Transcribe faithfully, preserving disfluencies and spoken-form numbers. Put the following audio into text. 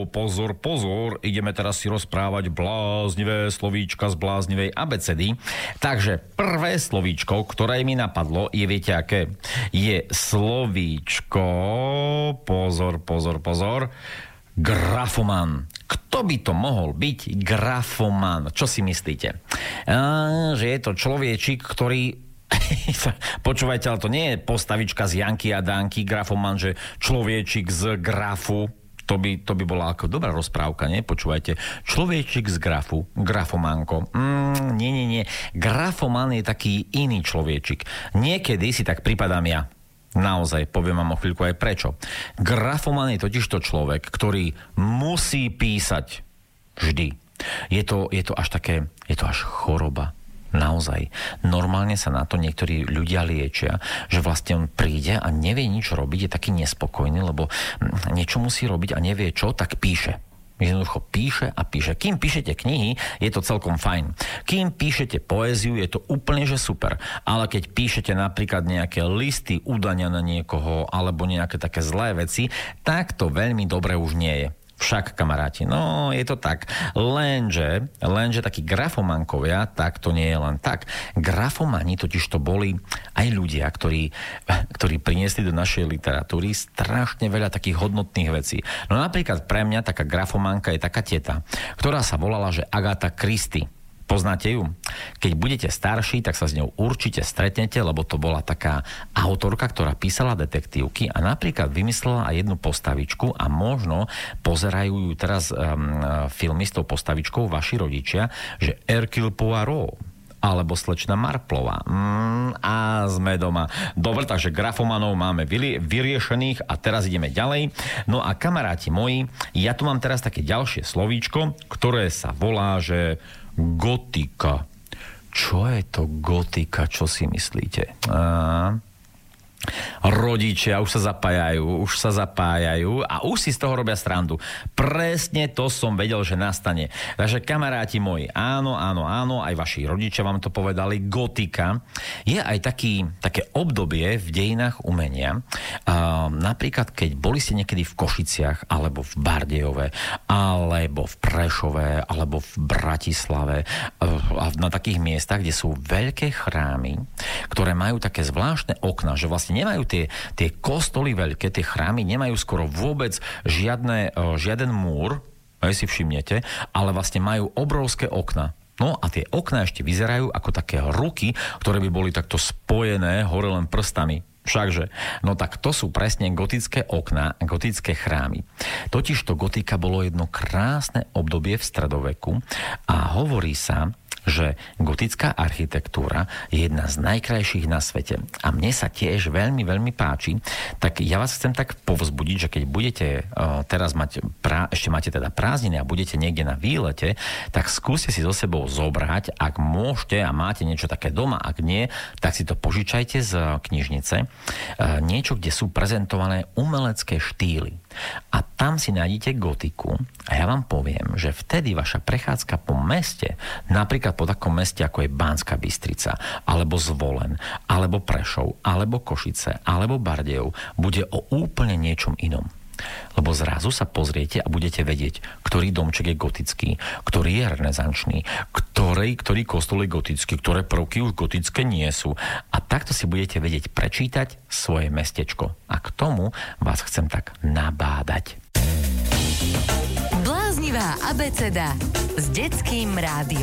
pozor, pozor, ideme teraz si rozprávať bláznivé slovíčka z bláznivej abecedy. Takže prvé slovíčko, ktoré mi napadlo, je, viete aké? Je slovíčko, pozor, pozor, pozor, grafoman. Kto by to mohol byť grafoman? Čo si myslíte? A, že je to človečik, ktorý počúvajte, ale to nie je postavička z Janky a Danky, grafoman, že človečik z grafu. To by, to by bola ako dobrá rozprávka, nie? Počúvajte. Človečik z grafu, grafománko. Mm, nie, nie, nie. Grafoman je taký iný človečik. Niekedy si tak pripadám ja. Naozaj, poviem vám o chvíľku aj prečo. Grafoman je totiž to človek, ktorý musí písať vždy. Je to, je to až také, je to až choroba. Naozaj. Normálne sa na to niektorí ľudia liečia, že vlastne on príde a nevie nič robiť, je taký nespokojný, lebo niečo musí robiť a nevie čo, tak píše. Jednoducho píše a píše. Kým píšete knihy, je to celkom fajn. Kým píšete poéziu, je to úplne že super. Ale keď píšete napríklad nejaké listy udania na niekoho alebo nejaké také zlé veci, tak to veľmi dobre už nie je. Však, kamaráti, no je to tak. Lenže, lenže takí grafomankovia, tak to nie je len tak. Grafomani totiž to boli aj ľudia, ktorí, ktorí priniesli do našej literatúry strašne veľa takých hodnotných vecí. No napríklad pre mňa taká grafomanka je taká teta, ktorá sa volala, že Agatha Christie. Poznáte ju? Keď budete starší, tak sa s ňou určite stretnete, lebo to bola taká autorka, ktorá písala detektívky a napríklad vymyslela aj jednu postavičku a možno pozerajú ju teraz um, filmy s tou postavičkou vaši rodičia, že Hercule Poirot alebo slečna Marplová. Mm, a sme doma. Dobre, takže grafomanov máme vyli- vyriešených a teraz ideme ďalej. No a kamaráti moji, ja tu mám teraz také ďalšie slovíčko, ktoré sa volá, že gotika. Čo je to gotika? Čo si myslíte? A... Rodičia už sa zapájajú, už sa zapájajú a už si z toho robia srandu. Presne to som vedel, že nastane. Takže kamaráti moji, áno, áno, áno, aj vaši rodičia vám to povedali, gotika je aj taký, také obdobie v dejinách umenia. Uh, napríklad, keď boli ste niekedy v Košiciach, alebo v Bardejove, alebo v Prešove, alebo v Bratislave, uh, a na takých miestach, kde sú veľké chrámy, ktoré majú také zvláštne okná, že vlastne nemajú tie, tie kostoly veľké, tie chrámy nemajú skoro vôbec žiadne, žiaden múr, aj si všimnete, ale vlastne majú obrovské okna. No a tie okná ešte vyzerajú ako také ruky, ktoré by boli takto spojené hore len prstami. Všakže, no tak to sú presne gotické okná, gotické chrámy. Totižto gotika bolo jedno krásne obdobie v stredoveku a hovorí sa, že gotická architektúra je jedna z najkrajších na svete. A mne sa tiež veľmi, veľmi páči. Tak ja vás chcem tak povzbudiť, že keď budete uh, teraz mať, prá- ešte máte teda prázdniny a budete niekde na výlete, tak skúste si so sebou zobrať, ak môžete a máte niečo také doma, ak nie, tak si to požičajte z knižnice. Uh, niečo, kde sú prezentované umelecké štýly. A tam si nájdete gotiku a ja vám poviem, že vtedy vaša prechádzka po meste, napríklad po takom meste ako je Banská Bystrica, alebo Zvolen, alebo Prešov, alebo Košice, alebo Bardejov, bude o úplne niečom inom. Lebo zrazu sa pozriete a budete vedieť, ktorý domček je gotický, ktorý je renesančný, ktorý, ktorý kostol je gotický, ktoré prvky už gotické nie sú. A takto si budete vedieť prečítať svoje mestečko. A k tomu vás chcem tak nabádať. Bláznivá abeceda s detským rádiom.